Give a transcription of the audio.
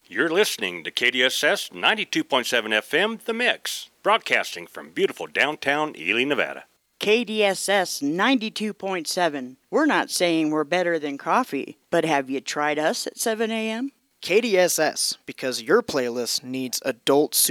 You're listening to KDSS 92.7 FM, The Mix, broadcasting from beautiful downtown Ely, Nevada. KDSS 92.7. We're not saying we're better than coffee, but have you tried us at 7 a.m.? KDSS, because your playlist needs adult